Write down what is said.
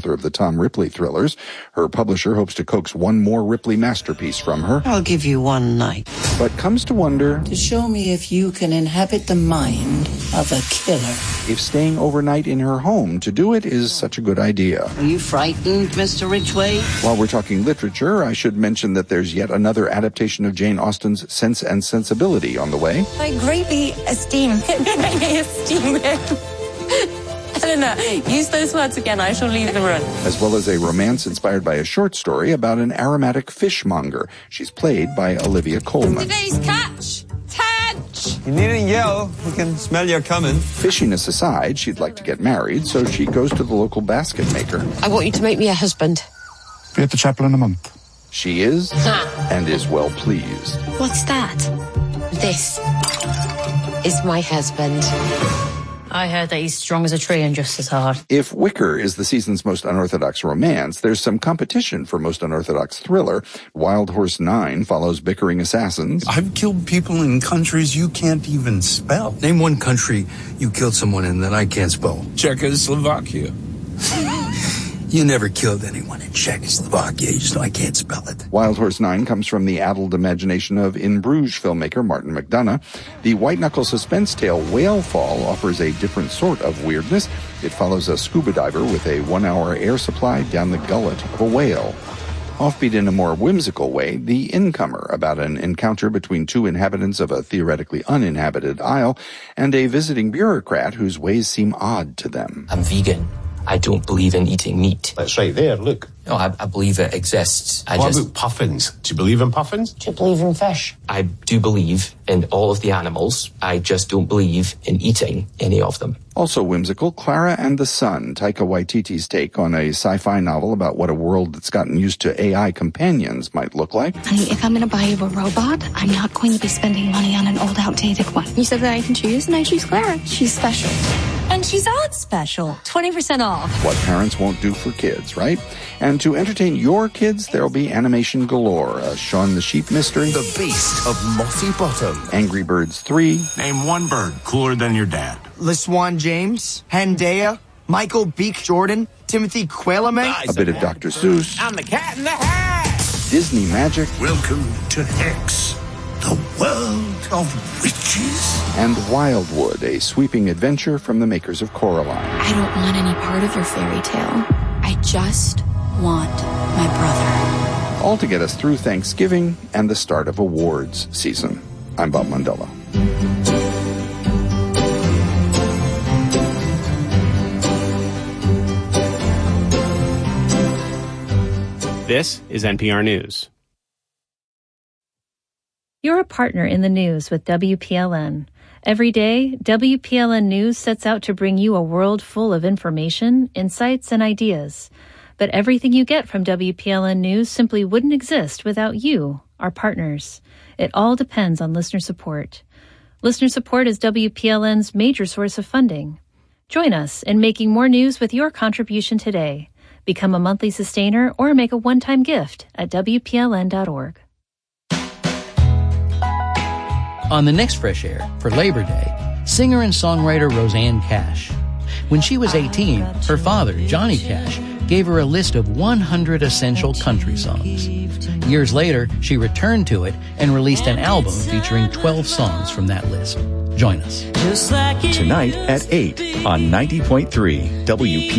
author of the Tom Ripley thrillers. Her publisher hopes to coax one more Ripley masterpiece from her. I'll give you one night. But comes to wonder... to show me if you can inhabit the mind of a killer. If staying overnight in her home to do it is such a good idea. Are you frightened, Mr. Ridgway? While we're talking literature, I should mention that there's yet another adaptation of Jane Austen's Sense and Sensibility on the way. I greatly esteem him. Eleanor, use those words again. I shall leave the room. As well as a romance inspired by a short story about an aromatic fishmonger. She's played by Olivia Colman. Today's catch! Catch! You needn't yell. We can smell you coming. Fishiness aside, she'd like to get married, so she goes to the local basket maker. I want you to make me a husband. Be at the chapel in a month. She is, and is well pleased. What's that? This is my husband. I heard that he's strong as a tree and just as hard. If Wicker is the season's most unorthodox romance, there's some competition for most unorthodox thriller. Wild Horse 9 follows bickering assassins. I've killed people in countries you can't even spell. Name one country you killed someone in that I can't spell. Czechoslovakia. You never killed anyone in Czechoslovakia. You just know I can't spell it. Wild Horse 9 comes from the addled imagination of In Bruges filmmaker Martin McDonagh. The white-knuckle suspense tale Whalefall offers a different sort of weirdness. It follows a scuba diver with a 1-hour air supply down the gullet of a whale. Offbeat in a more whimsical way, The Incomer, about an encounter between two inhabitants of a theoretically uninhabited isle and a visiting bureaucrat whose ways seem odd to them. I'm vegan. I don't believe in eating meat. That's right there, look. No, I believe it exists. What about puffins? Do you believe in puffins? Do you believe in fish? I do believe in all of the animals. I just don't believe in eating any of them. Also whimsical, Clara and the Sun, Taika Waititi's take on a sci-fi novel about what a world that's gotten used to AI companions might look like. Honey, if I'm going to buy you a robot, I'm not going to be spending money on an old, outdated one. You said that I can choose, and I choose Clara. She's special. And she's out special. 20% off. What parents won't do for kids, right? And to entertain your kids, there'll be animation galore. A Shaun the Sheep mystery. The Beast of Mossy Bottom. Angry Birds 3. Name one bird cooler than your dad. LaSwan James, Hendaya, Michael Beek Jordan, Timothy Qualamay. A bit of Dr. Seuss. I'm the Cat in the Hat. Disney Magic. Welcome to Hex, the world of witches. And Wildwood, a sweeping adventure from the makers of Coraline. I don't want any part of your fairy tale. I just want my brother. All to get us through Thanksgiving and the start of awards season. I'm Bob Mondello. This is NPR News. You're a partner in the news with WPLN. Every day, WPLN News sets out to bring you a world full of information, insights, and ideas. But everything you get from WPLN News simply wouldn't exist without you, our partners. It all depends on listener support. Listener support is WPLN's major source of funding. Join us in making more news with your contribution today. Become a monthly sustainer or make a one-time gift at WPLN.org. On the next Fresh Air, for Labor Day, singer and songwriter Rosanne Cash. When she was 18, her father, Johnny Cash, gave her a list of 100 essential country songs. Years later, she returned to it and released an album featuring 12 songs from that list. Join us. Tonight at 8 on 90.3 WP.